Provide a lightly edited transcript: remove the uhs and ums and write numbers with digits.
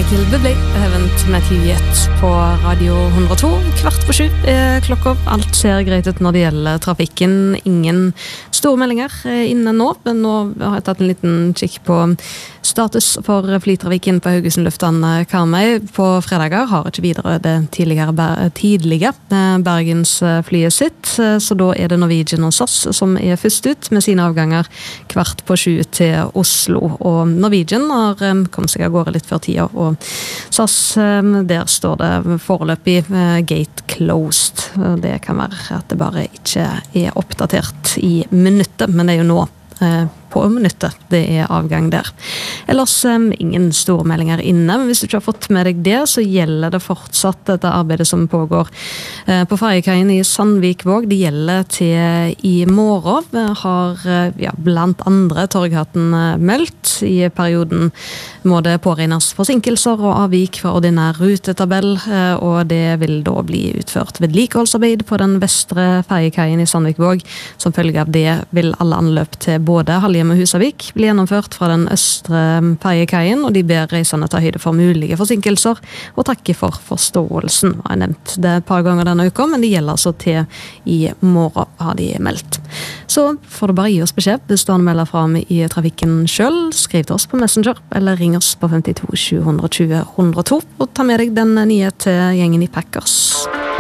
Michael Bublé, Heavent med Tiet på Radio 102, 6:15 klokka. Alt ser greit ut når det gjelder trafikken. Ingen store meldinger inne nå, men nå har jeg tatt en liten kikk på status for flytrafikken på Haugesund lufthavn Karmøy. På fredager har ikke videre det tidlige Bergensflyet sitt, så da er det Norwegian og SAS som er først ut med sine avganger 6:15 til Oslo. Og Norwegian har kommet seg av gårde litt før tida, og SAS, der står det foreløpig gate closed. Det kan være at det bare ikke er oppdatert i minuttet, men det er jo nå på minuttet det er avgang der. Ellers ingen store meldinger inne, men hvis du ikke har fått med deg det, så gjelder det fortsatt dette arbeidet som pågår på ferjekaien i Sandvikvåg. Det gjelder til i morgen. Vi har blant andre Torghatten meldt. I perioden må det påregnes forsinkelser og avvik fra ordinær rutetabell, og det vil da bli utført vedlikeholdsarbeid på den vestre ferjekaien i Sandvikvåg. Som følge av det vil alle anløp til både Halhjem og Husavik blir gjennomført fra den østre ferjekaien, og de ber reisende ta høyde for mulige forsinkelser og takke for forståelsen. Jeg har nevnt det et par ganger denne uka, men det gjelder altså til i morgen, har de meldt. Så får du bare gi oss beskjed hvis du melder fra i trafikken selv. Skriv til oss på Messenger, eller ring oss på 52 720 102, og ta med deg den nye til gjengen i Packers.